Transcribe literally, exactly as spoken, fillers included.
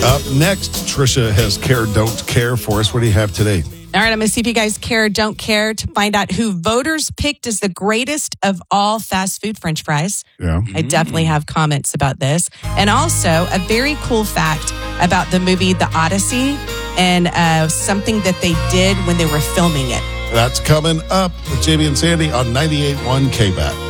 Up next, Trisha has Care, Don't Care for us. What do you have today? All right, I'm going to see if you guys care or don't care to find out who voters picked as the greatest of all fast food French fries. Yeah. I definitely have comments about this. And also a very cool fact about the movie The Odyssey and uh, something that they did when they were filming it. That's coming up with Jamie and Sandy on ninety-eight point one K B A T.